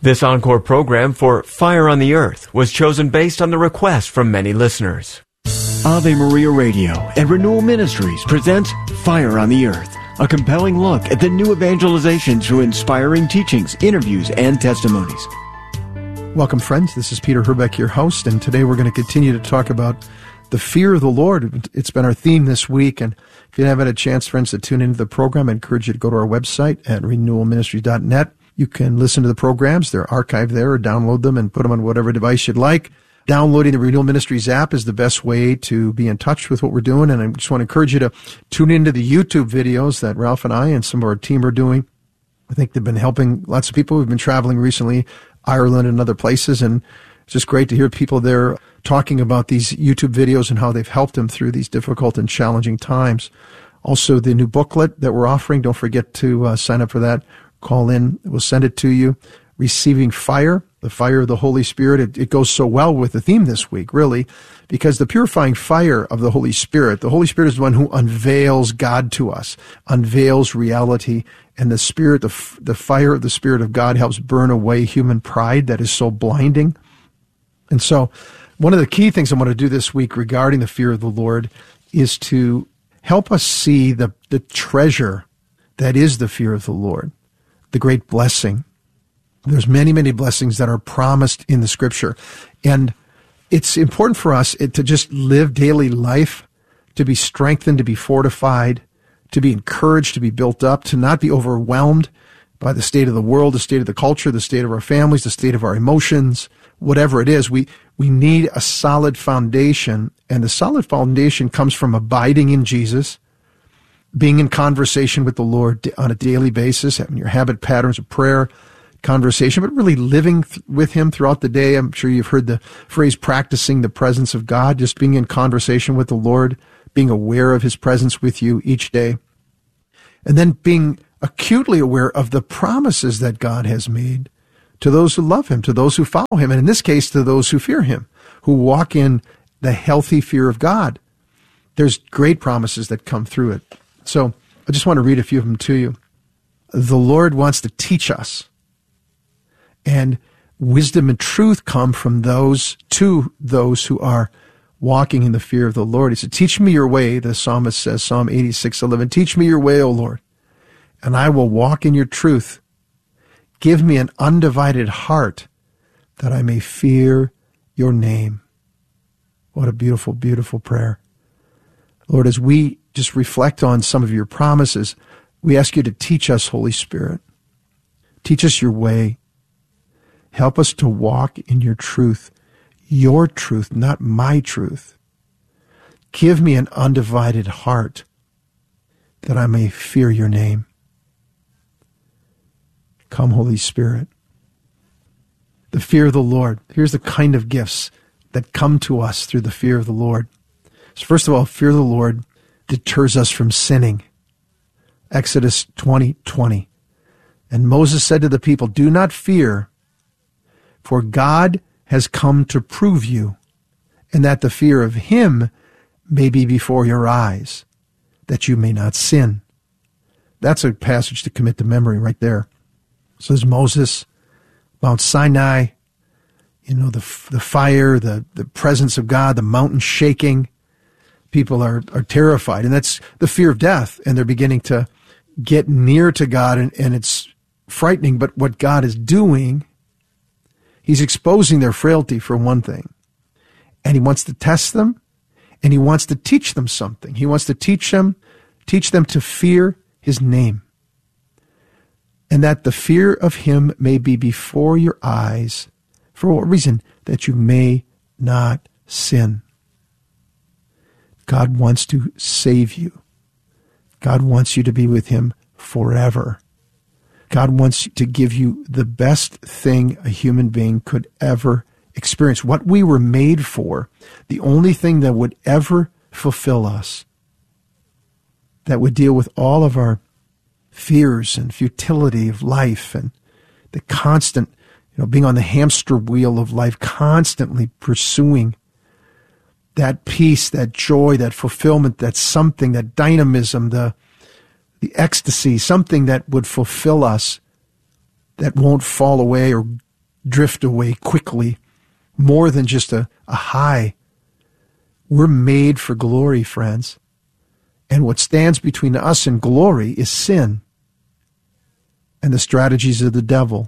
This encore program for Fire on the Earth was chosen based on the request from many listeners. Ave Maria Radio and Renewal Ministries presents Fire on the Earth, a compelling look at the new evangelization through inspiring teachings, interviews, and testimonies. Welcome, friends. This is Peter Herbeck, your host, and today we're going to continue to talk about the fear of the Lord. It's been our theme this week, and if you haven't had a chance, friends, to tune into the program, I encourage you to go to our website at renewalministries.net. You can listen to the programs. They're archived there, or download them and put them on whatever device you'd like. Downloading the Renewal Ministries app is the best way to be in touch with what we're doing, and I just want to encourage you to tune into the YouTube videos that Ralph and I and some of our team are doing. I think they've been helping lots of people. We've been traveling recently, Ireland and other places, and it's just great to hear people there talking about these YouTube videos and how they've helped them through these difficult and challenging times. Also, the new booklet that we're offering, don't forget to sign up for that. Call in, we'll send it to you. Receiving Fire, the fire of the Holy Spirit. It goes so well with the theme this week, really, because the purifying fire of the Holy Spirit is the one who unveils God to us, unveils reality, and the Spirit, the fire of the Spirit of God helps burn away human pride that is so blinding. And so one of the key things I want to do this week regarding the fear of the Lord is to help us see the treasure that is the fear of the Lord, the great blessing. There's many, many blessings that are promised in the Scripture. And it's important for us to just live daily life, to be strengthened, to be fortified, to be encouraged, to be built up, to not be overwhelmed by the state of the world, the state of the culture, the state of our families, the state of our emotions, whatever it is. We need a solid foundation, and the solid foundation comes from abiding in Jesus, being in conversation with the Lord on a daily basis, having your habit patterns of prayer, conversation, but really living with Him throughout the day. I'm sure you've heard the phrase practicing the presence of God, just being in conversation with the Lord, being aware of His presence with you each day, and then being acutely aware of the promises that God has made to those who love Him, to those who follow Him, and in this case, to those who fear Him, who walk in the healthy fear of God. There's great promises that come through it. So I just want to read a few of them to you. The Lord wants to teach us, and wisdom and truth come from those who are walking in the fear of the Lord. He said, teach me your way, the psalmist says, Psalm 86:11. Teach me your way, O Lord, and I will walk in your truth. Give me an undivided heart that I may fear your name. What a beautiful, beautiful prayer. Lord, as we just reflect on some of your promises, we ask you to teach us, Holy Spirit. Teach us your way. Help us to walk in your truth, not my truth. Give me an undivided heart that I may fear your name. Come, Holy Spirit. The fear of the Lord. Here's the kind of gifts that come to us through the fear of the Lord. So first of all, fear of the Lord deters us from sinning. Exodus 20:20. And Moses said to the people, do not fear, for God has come to prove you, and that the fear of Him may be before your eyes, that you may not sin. That's a passage to commit to memory right there. Says Moses, Mount Sinai, the fire, the presence of God, the mountain shaking. People are terrified, and that's the fear of death, and they're beginning to get near to God, and it's frightening. But what God is doing, He's exposing their frailty for one thing, and He wants to test them, and He wants to teach them something. He wants to teach them to fear His name, and that the fear of Him may be before your eyes. For what reason? That you may not sin. God wants to save you. God wants you to be with Him forever. God wants to give you the best thing a human being could ever experience. What we were made for, the only thing that would ever fulfill us, that would deal with all of our fears and futility of life and the constant, being on the hamster wheel of life, constantly pursuing that peace, that joy, that fulfillment, that something, that dynamism, the ecstasy, something that would fulfill us, that won't fall away or drift away quickly, more than just a high. We're made for glory, friends. And what stands between us and glory is sin and the strategies of the devil.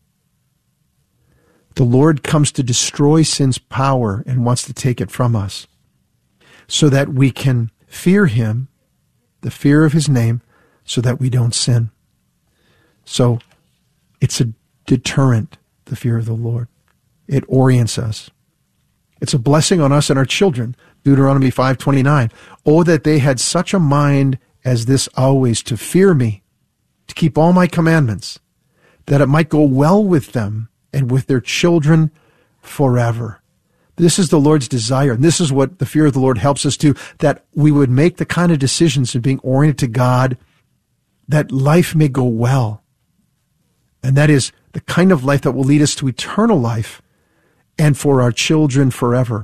The Lord comes to destroy sin's power and wants to take it from us so that we can fear him, the fear of his name, so that we don't sin. So it's a deterrent, the fear of the Lord. It orients us. It's a blessing on us and our children. Deuteronomy 5:29. Oh, that they had such a mind as this always, to fear me, to keep all my commandments, that it might go well with them and with their children forever. This is the Lord's desire, and this is what the fear of the Lord helps us do, that we would make the kind of decisions in being oriented to God, that life may go well. And that is the kind of life that will lead us to eternal life and for our children forever.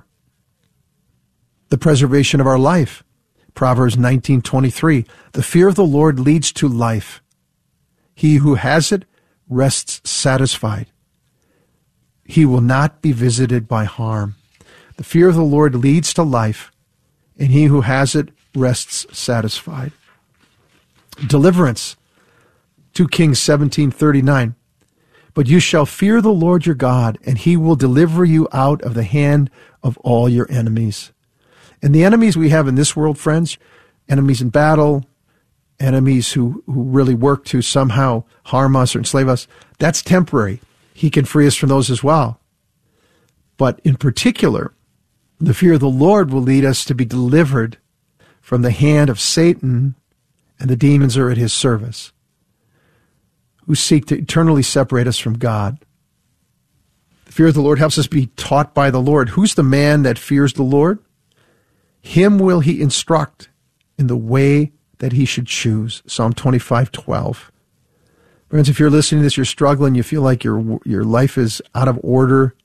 The preservation of our life. Proverbs 19:23. The fear of the Lord leads to life. He who has it rests satisfied. He will not be visited by harm. The fear of the Lord leads to life, and he who has it rests satisfied. Deliverance. 2 Kings 17:39. But you shall fear the Lord your God, and he will deliver you out of the hand of all your enemies. And the enemies we have in this world, friends, enemies in battle, enemies who really work to somehow harm us or enslave us, that's temporary. He can free us from those as well. But in particular, the fear of the Lord will lead us to be delivered from the hand of Satan and the demons are at his service, who seek to eternally separate us from God. The fear of the Lord helps us be taught by the Lord. Who's the man that fears the Lord? Him will he instruct in the way that he should choose. Psalm 25:12. Friends, if you're listening to this, you're struggling, you feel like your life is out of order,